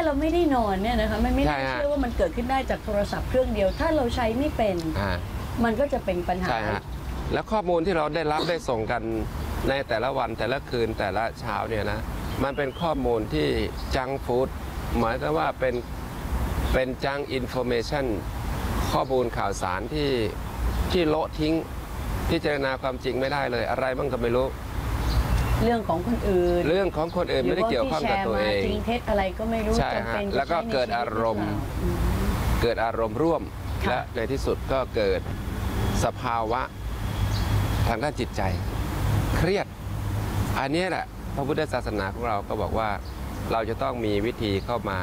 เราไม่ได้นอนเนี่ยนะคะไม่น่าเชื่อว่ามันเกิดขึ้นได้จากโทรศัพท์เครื่องเดียวถ้าเราใช้ไม่เป็นมันก็จะเป็นปัญหาแล้วข้อมูลที่เราได้รับได้ส่งกันในแต่ละวันแต่ละคืนแต่ละเช้าเนี่ยนะมันเป็นข้อมูลที่จังฟู้ดหมายถึงว่าเป็นจังอินโฟเมชันข้อมูลข่าวสารที่โละทิ้งพิจารณาความจริงไม่ได้เลยอะไรบ้างก็ไม่รู้เรื่องของคนอื่นไม่ได้เกี่ยวข้องกับตัวเองจริงเท็จอะไรก็ไม่รู้ใช่ฮะแล้วก็เกิดอารมณ์ร่วมและในที่สุดก็เกิดสภาวะทางด้านจิตใจเครียดอันนี้แหละพระพุทธศาสนาของเราก็บอกว่าเราจะต้องมีวิธีเข้ามา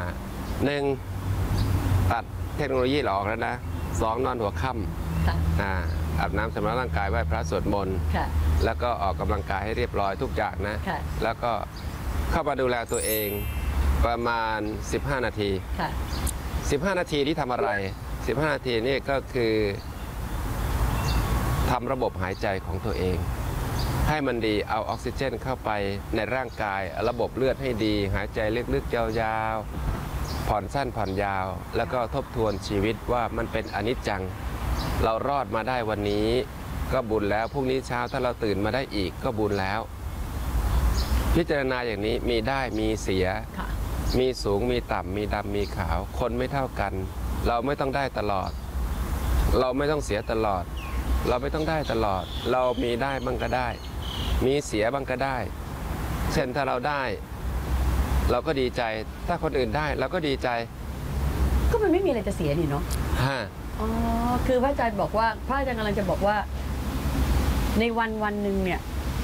1ตัดเทคโนโลยีออกแล้วนะ2นอนหัวค่ำอาบน้ำชำระร่างกายไหว้พระสวดมนต์แล้วก็ออกกำลังกายให้เรียบร้อยทุกอย่างนะแล้วก็เข้ามาดูแลตัวเองประมาณ15 นาที15 นาทีที่ทำอะไร15 นาทีนี่ก็คือทำระบบหายใจของตัวเองให้มันดีเอาออกซิเจนเข้าไปในร่างกายระบบเลือดให้ดีหายใจลึกๆยาวๆผ่อนสั้นผ่อนยาวแล้วก็ทบทวนชีวิตว่ามันเป็นอนิจจังเรารอดมาได้วันนี้ก็บุญแล้วพรุ่งนี้เช้าถ้าเราตื่นมาได้อีกก็บุญแล้วพิจารณาอย่างนี้มีได้มีเสียมีสูงมีต่ำมีดำมีขาวคนไม่เท่ากันเราไม่ต้องได้ตลอดเราไม่ต้องเสียตลอดเราไม่ต้องได้ตลอดเรามีได้บ้างก็ได้มีเสียบ้างก็ได้เช่นถ้าเราได้เราก็ดีใจถ้าคนอื่นได้เราก็ดีใจก็มันไม่มีอะไรจะเสียนี่เนาะอ๋อคือพระอาจารย์บอกว่าพระอาจารย์กำลังจะบอกว่าในวันหนึ่งเนี่ย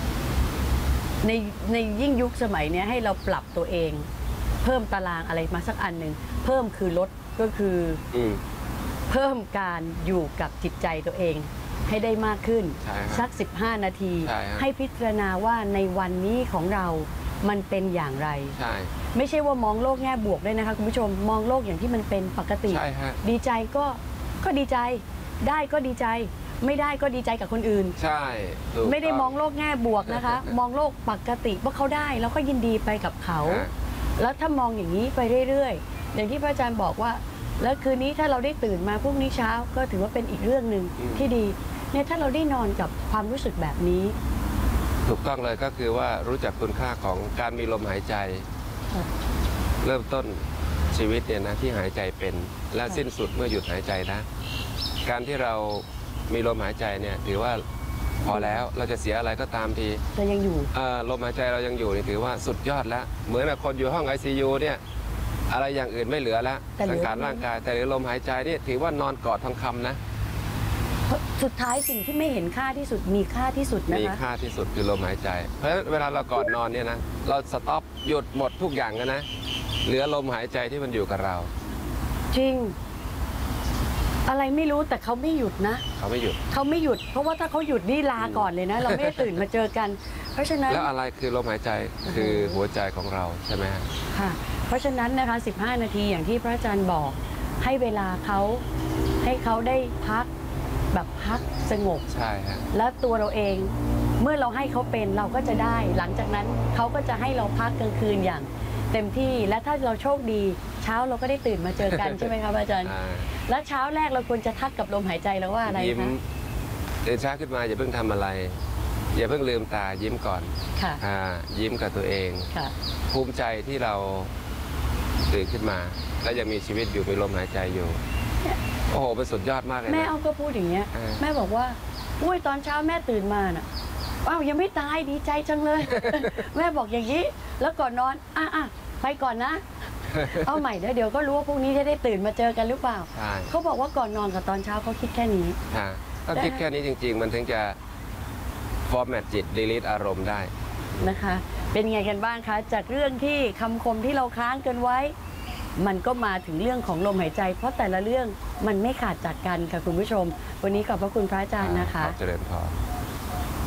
ในยิ่งยุคสมัยเนี้ยให้เราปรับตัวเองเพิ่มตารางอะไรมาสักอันหนึ่งเพิ่มคือลดก็คือเพิ่มการอยู่กับจิตใจตัวเองให้ได้มากขึ้นสัก15 นาทีให้พิจารณาว่าในวันนี้ของเรามันเป็นอย่างไรไม่ใช่ว่ามองโลกแง่บวกได้นะคะคุณผู้ชมมองโลกอย่างที่มันเป็นปกติดีใจก็ดีใจได้ก็ดีใจไม่ได้ก็ดีใจกับคนอื่นใช่ไม่ได้มองโลกแง่บวกนะคะมองโลกปกติว่าเขาได้แล้วก็ยินดีไปกับเขาแล้วถ้ามองอย่างนี้ไปเรื่อยๆอย่างที่พระอาจารย์บอกว่าแล้วคืนนี้ถ้าเราได้ตื่นมาพรุ่งนี้เช้าก็ถือว่าเป็นอีกเรื่องหนึ่งที่ดีเนี่ยถ้าเราได้นอนกับความรู้สึกแบบนี้ถูกต้องเลยก็คือว่ารู้จักคุณค่าของการมีลมหายใจเริ่มต้นชีวิตเนี่ยนะที่หายใจเป็นและสิ้นสุดเมื่อหยุดหายใจนะการที่เรามีลมหายใจเนี่ยถือว่าพอแล้วเราจะเสียอะไรก็ตามทีเรายังอยู่ลมหายใจเรายังอยู่นี่ถือว่าสุดยอดแล้วเหมือนกับคนอยู่ห้อง ICU เนี่ยอะไรอย่างอื่นไม่เหลือแล้วสังขารร่างกายแต่ลมหายใจนี่ถือว่านอนกอดทองคำนะสุดท้ายสิ่งที่ไม่เห็นค่าที่สุดมีค่าที่สุดนะคะมีค่าที่สุดคือลมหายใจเพราะเวลาเราก่อนนอนเนี่ยนะเราสต็อปหยุดหมดทุกอย่างกันนะเหลือลมหายใจที่มันอยู่กับเราจริงอะไรไม่รู้แต่เขาไม่หยุดนะเขาไม่หยุดเพราะว่าถ้าเขาหยุดนี่ลาก่อนเลยนะเราไม่ได้ตื่นมาเจอกันเพราะฉะนั้นแล้วอะไรคือลมหายใจคือหัวใจของเราใช่ไหมค่ะเพราะฉะนั้นนะคะ15 นาทีอย่างที่พระอาจารย์บอกให้เวลาเขาให้เขาได้พักแบบพักสงบใช่ฮะแล้วตัวเราเองเมื่อเราให้เขาเป็นเราก็จะได้หลังจากนั้นเขาก็จะให้เราพักกลางคืนอย่างเต็มที่และถ้าเราโชคดีเช้าเราก็ได้ตื่นมาเจอกันใช่ไหมครับอาจารย์แล้วเช้าแรกเราควรจะทักกับลมหายใจแล้วว่าอะไรคะตื่นเช้าขึ้นมาอย่าเพิ่งทำอะไรอย่าเพิ่งลืมตายิ้มก่อนยิ้มกับตัวเองภูมิใจที่เราตื่นขึ้นมาและยังมีชีวิตอยู่มีลมหายใจอยู่โอ้โหเป็นสุดยอดมากเลยแม่เอาก็พูดอย่างเงี้ยแม่บอกว่าอุ้ยตอนเช้าแม่ตื่นมาน่ะว้าวยังไม่ตายดีใจจังเลยแม่บอกอย่างนี้แล้วก่อนนอนไปก่อนนะเอาใหม่เดี๋ยวก็รู้ว่าพรุ่งนี้จะได้ตื่นมาเจอกันหรือเปล่าเขาบอกว่าก่อนนอนกับตอนเช้าเขาคิดแค่นี้ต้องคิดแค่นี้จริงๆมันถึงจะฟอร์แมตจิตดีลีทอารมณ์ได้นะคะเป็นไงกันบ้างคะจากเรื่องที่คำคมที่เราค้างกันไว้มันก็มาถึงเรื่องของลมหายใจเพราะแต่ละเรื่องมันไม่ขาดจากกันค่ะคุณผู้ชมวันนี้ขอบพระคุณพระอาจารย์นะคะเจริญพร